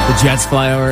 The jets fly over.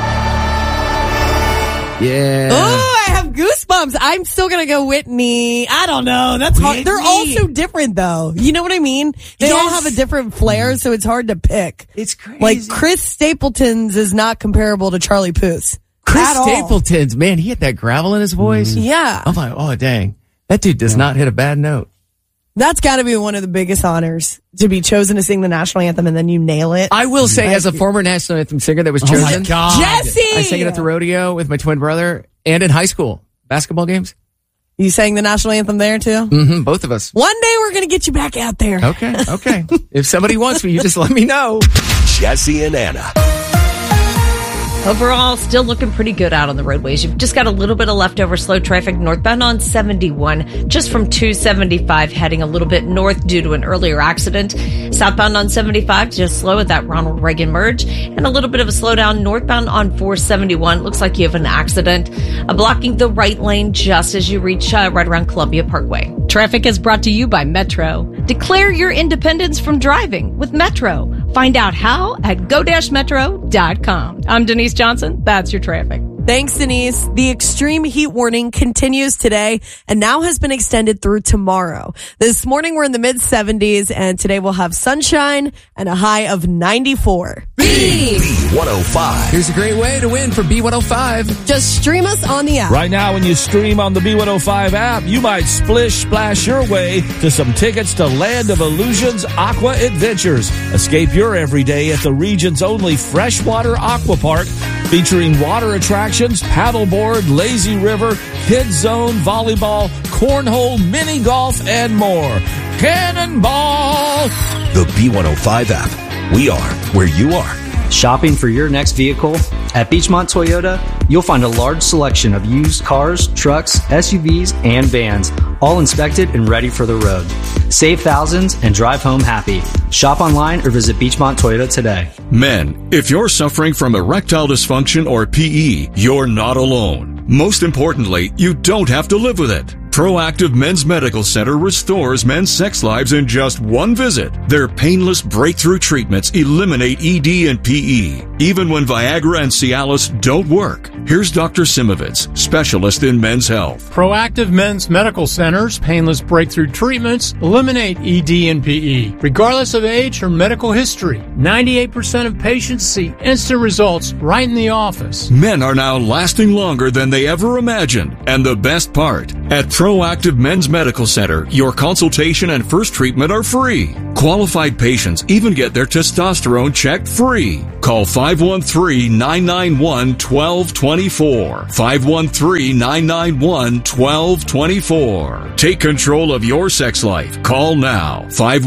Yeah. Oh, I have goosebumps. I'm still going to go Whitney. I don't know. That's hard. They're all so different, though. You know what I mean? They all have a different flair, so it's hard to pick. It's crazy. Like, Chris Stapleton's is not comparable to Charlie Puth's. Chris Stapleton's, man, he had that gravel in his voice. Yeah. I'm like, oh, dang. That dude does not hit a bad note. That's got to be one of the biggest honors, to be chosen to sing the national anthem and then you nail it. I will say, as a former national anthem singer that was chosen, Oh my God. Jesse! I sang it at the rodeo with my twin brother and in high school basketball games. You sang the national anthem there too? Mm-hmm, both of us. One day we're going to get you back out there. Okay. If somebody wants me, you just let me know. Jesse and Anna. Overall, still looking pretty good out on the roadways. You've just got a little bit of leftover slow traffic northbound on 71, just from 275 heading a little bit north due to an earlier accident. Southbound on 75, just slow at that Ronald Reagan merge, and a little bit of a slowdown northbound on 471. Looks like you have an accident blocking the right lane just as you reach right around Columbia Parkway. Traffic is brought to you by Metro. Declare your independence from driving with Metro. Find out how at go-metro.com. I'm Denise Johnson. That's your traffic. Thanks, Denise. The extreme heat warning continues today and now has been extended through tomorrow. This morning we're in the mid-70s and today we'll have sunshine and a high of 94. B105. Here's a great way to win for B105. Just stream us on the app. Right now, when you stream on the B105 app, you might splash your way to some tickets to Land of Illusions Aqua Adventures. Escape your everyday at the region's only freshwater aqua park, featuring water attractions, paddleboard, lazy river, kids zone, volleyball, cornhole, mini golf, and more. Cannonball! The B105 app. We are where you are. Shopping for your next vehicle? At Beachmont Toyota, you'll find a large selection of used cars, trucks, SUVs, and vans, all inspected and ready for the road. Save thousands and drive home happy. Shop online or visit Beachmont Toyota today. Men, if you're suffering from erectile dysfunction or PE, you're not alone. Most importantly, you don't have to live with it. Proactive Men's Medical Center restores men's sex lives in just one visit. Their painless breakthrough treatments eliminate ED and PE, even when Viagra and Cialis don't work. Here's Dr. Simovitz, specialist in men's health. Proactive Men's Medical Center's painless breakthrough treatments eliminate ED and PE, regardless of age or medical history. 98% of patients see instant results right in the office. Men are now lasting longer than they ever imagined. And the best part, at Proactive Men's Medical Center, your consultation and first treatment are free. Qualified patients even get their testosterone checked free. Call 513-991-1224. 513-991-1224. Take control of your sex life. Call now.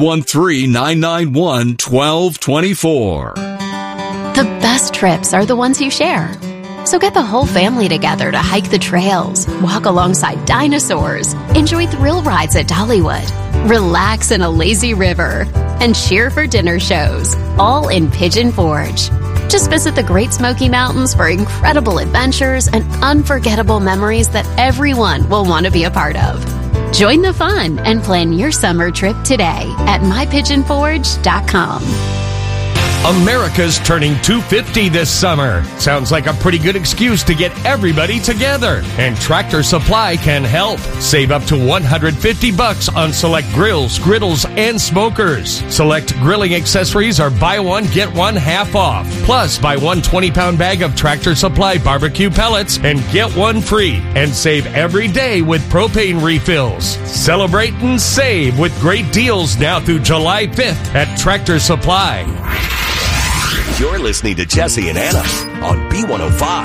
513-991-1224. The best trips are the ones you share. So get the whole family together to hike the trails, walk alongside dinosaurs, enjoy thrill rides at Dollywood, relax in a lazy river, and cheer for dinner shows, all in Pigeon Forge. Just visit the Great Smoky Mountains for incredible adventures and unforgettable memories that everyone will want to be a part of. Join the fun and plan your summer trip today at mypigeonforge.com. America's turning 250 this summer. Sounds like a pretty good excuse to get everybody together. And Tractor Supply can help. Save up to $150 on select grills, griddles, and smokers. Select grilling accessories are buy one, get one half off. Plus, buy one 20-pound bag of Tractor Supply barbecue pellets and get one free. And save every day with propane refills. Celebrate and save with great deals now through July 5th at Tractor Supply. You're listening to Jesse and Anna on B105.